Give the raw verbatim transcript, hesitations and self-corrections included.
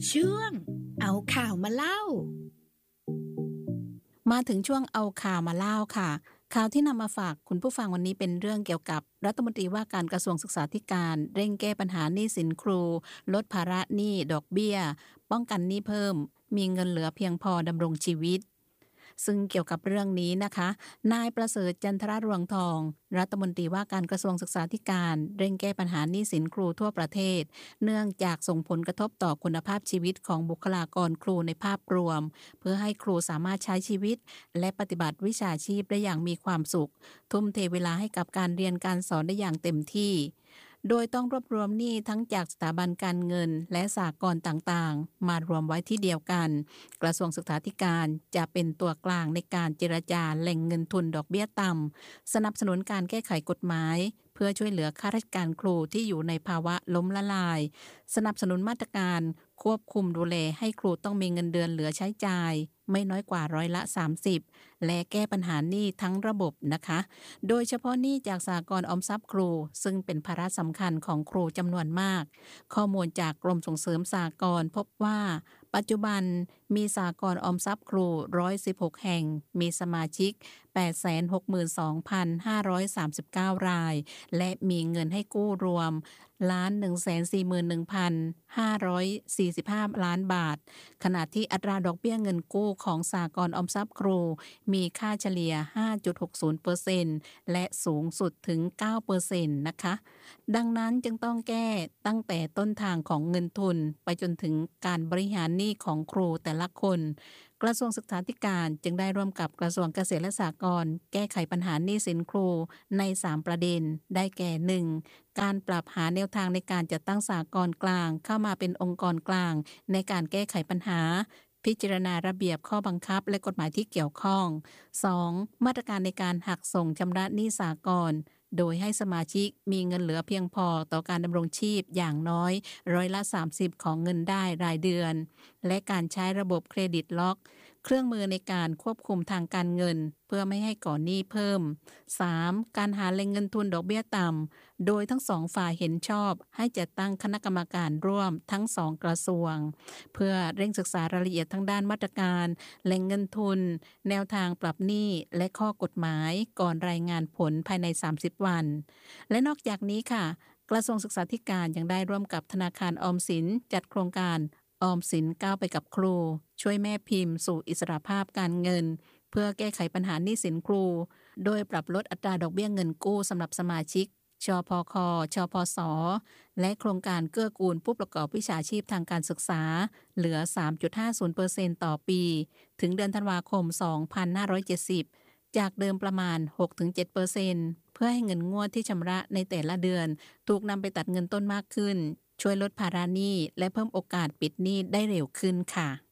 ช่วงเอาข่าวมาเล่ามาถึงช่วงเอาข่าวมาเล่าค่ะข่าวที่นำมาฝากคุณผู้ฟังวันนี้เป็นเรื่องเกี่ยวกับรัฐมนตรีว่าการกระทรวงศึกษาธิการเร่งแก้ปัญหาหนี้สินครูลดภาระหนี้ดอกเบี้ยป้องกันหนี้เพิ่มมีเงินเหลือเพียงพอดำรงชีวิตซึ่งเกี่ยวกับเรื่องนี้นะคะนายประเสริฐจันทรรวงทองรัฐมนตรีว่าการกระทรวงศึกษาธิการเร่งแก้ปัญหาหนี้สินครูทั่วประเทศเนื่องจากส่งผลกระทบต่อคุณภาพชีวิตของบุคลากรครูในภาพรวมเพื่อให้ครูสามารถใช้ชีวิตและปฏิบัติวิชาชีพได้อย่างมีความสุขทุ่มเทเวลาให้กับการเรียนการสอนได้อย่างเต็มที่โดยต้องรวบรวมหนี้ทั้งจากสถาบันการเงินและสหกรณ์ต่างๆมารวมไว้ที่เดียวกันกระทรวงศึกษาธิการจะเป็นตัวกลางในการเจรจาแหล่งเงินทุนดอกเบี้ยต่ำสนับสนุนการแก้ไขกฎหมายเพื่อช่วยเหลือข้าราชการครูที่อยู่ในภาวะล้มละลายสนับสนุนมาตรการควบคุมดูแลให้ครูต้องมีเงินเดือนเหลือใช้จ่ายไม่น้อยกว่าร้อยละสามสิบและแก้ปัญหาหนี้ทั้งระบบนะคะโดยเฉพาะหนี้จากสหกรณ์ออมทรัพย์ครูซึ่งเป็นภาระสำคัญของครูจำนวนมากข้อมูลจากกรมส่งเสริมสหกรณ์พบว่าปัจจุบันมีสหกรณ์ออมทรัพย์ครูหนึ่งร้อยสิบหกแห่งมีสมาชิก แปดแสนหกหมื่นสองพันห้าร้อยสามสิบเก้า รายและมีเงินให้กู้รวม หนึ่งแสนสี่หมื่นหนึ่งพันห้าร้อยสี่สิบห้า ล้านบาทขณะที่อัตราดอกเบี้ยเงินกู้ของสหกรณ์ออมทรัพย์ครูมีค่าเฉลี่ย ห้าจุดหกศูนย์เปอร์เซ็นต์ และสูงสุดถึง เก้าเปอร์เซ็นต์ นะคะดังนั้นจึงต้องแก้ตั้งแต่ต้นทางของเงินทุนไปจนถึงการบริหารหนี้ของครูแต่ละคนกระทรวงศึกษาธิการจึงได้ร่วมกับกระทรวงเกษตรและสหกรณ์แก้ไขปัญหาหนี้สินครูในสามประเด็นได้แก่ หนึ่ง การปรับหาแนวทางในการจัดตั้งสหกรณ์กลางเข้ามาเป็นองค์กรกลางในการแก้ไขปัญหาพิจารณาระเบียบข้อบังคับและกฎหมายที่เกี่ยวข้อง สอง มาตรการในการหักส่งชำระหนี้สหกรณ์โดยให้สมาชิกมีเงินเหลือเพียงพอต่อการดำรงชีพอย่างน้อยร้อยละสามสิบของเงินได้รายเดือนและการใช้ระบบเครดิตล็อกเครื่องมือในการควบคุมทางการเงินเพื่อไม่ให้ก่อหนี้เพิ่ม สาม การหาแหล่งเงินทุนดอกเบี้ยต่ำโดยทั้งสองฝ่ายเห็นชอบให้จัดตั้งคณะกรรมการร่วมทั้งสองกระทรวงเพื่อเร่งศึกษารายละเอียดทั้งด้านมาตรการแหล่งเงินทุนแนวทางปรับหนี้และข้อกฎหมายก่อนรายงานผลภายในสามสิบวันและนอกจากนี้ค่ะกระทรวงศึกษาธิการยังได้ร่วมกับธนาคารออมสินจัดโครงการออมสินก้าวไปกับครูช่วยแม่พิมพ์สู่อิสรภาพการเงินเพื่อแก้ไขปัญหาหนี้สินครูโดยปรับลดอัตราดอกเบี้ยเงินกู้สำหรับสมาชิกชพคชพสและโครงการเกื้อกูลผู้ประกอบวิชาชีพทางการศึกษาเหลือ สามจุดห้าศูนย์เปอร์เซ็นต์ ต่อปีถึงเดือนธันวาคมสองพันห้าร้อยเจ็ดสิบจากเดิมประมาณ หกถึงเจ็ดเปอร์เซ็นต์ เพื่อให้เงินงวดที่ชำระในแต่ละเดือนถูกนำไปตัดเงินต้นมากขึ้นช่วยลดภาระหนี้และเพิ่มโอกาสปิดหนี้ได้เร็วขึ้นค่ะ